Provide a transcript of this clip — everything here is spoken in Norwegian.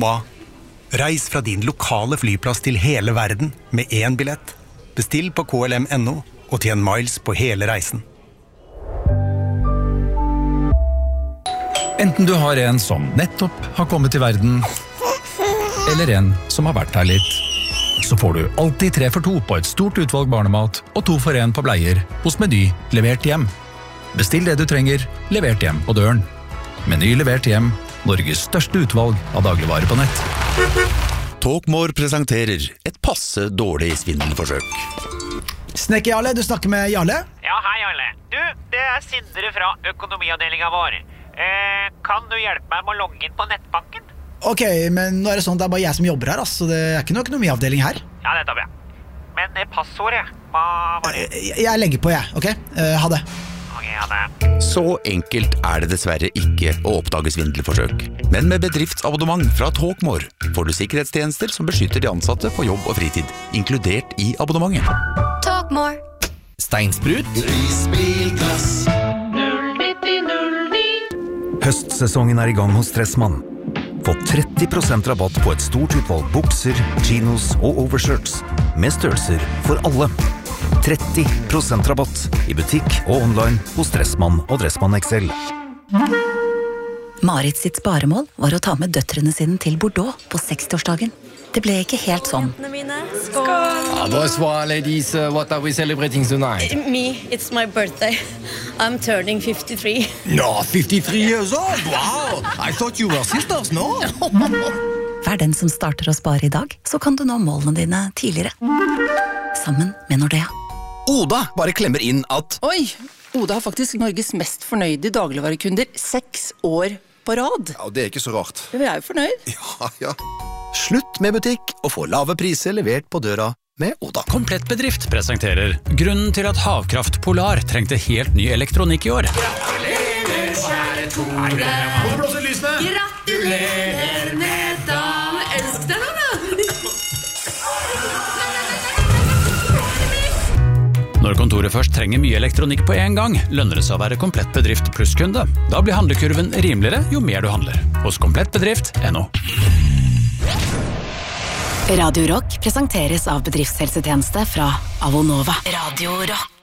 hva? Reis fra din lokale flyplass til hele verden med én billett. Bestill på KLM.no og tjen miles på hele reisen. Enten du har en som nettopp har kommet til verden, eller en som har vært her litt, så får du alltid 3 for 2 på et stort utvalg barnemat og 2 for 1 på bleier hos Meny levert hjem. Bestill det du trenger, levert hjem på døren. Meny levert hjem, Norges største utvalg av dagligvarer på nett. Talkmore presenterer et passe dårlig svindelforsøk. Snekker Jarle, du snakker med Jarle? Ja, hei Jarle. Du, det Sindre fra økonomiavdelingen vår. Kan du hjelpe meg med å logge inn på nettbanken? Ok, men nå det sånn at det bare jeg som jobber her, så det ikke noe økonomiavdeling her. Ja, det tar vi. Men passordet, hva var det? Jeg legger på, ok? Ha det. Ok, ha det. Så enkelt det dessverre ikke å oppdage svindelforsøk. Men med bedriftsabonnement fra Talkmore får du sikkerhetstjenester som beskytter de ansatte på jobb og fritid, inkludert i abonnementet. Talkmore. Steinsprut. Prisbilglass. 09009. Høstsesongen i gang hos Stressmann. Få 30% rabatt på et stort utvalg bukser, chinos og overshirts med størrelser for alle. 30% rabatt i butikk og online hos Stressmann og Dressmann XL. Marit sitt sparemål var å ta med døtrene sine til Bordeaux på 60-årsdagen. Det ble ikke helt sånn. Bonsoir, ladies. What are we celebrating tonight? Me, it's my birthday. I'm turning 53. No, 53 years old? Wow! I thought you were sisters, no? Vær den som starter å spare i dag, så kan du nå målene dine tidligere. Sammen med Nordea. Oda bare klemmer inn at... Oi, Oda har faktisk Norges mest fornøyde dagligvarekunder 6 år på rad. Ja, det ikke så rart. Vi jo fornøyd. Ja. Slutt med butikk og få lave priser levert på døra med Oda. Komplett bedrift presenterer grunnen til at Havkraft Polar trengte helt ny elektronikk i år. Gratulerer, kjære Tore. Gratulerer med dagen. Elsk deg nå, da. Når kontoret først trenger mye elektronikk på en gang, lønner det seg å være komplett bedrift plusskunde. Da blir handlekurven rimeligere jo mer du handler. Hos komplettbedrift.no. Radio Rock presenteres av bedriftshelsetjeneste fra Avonova. Radio Rock.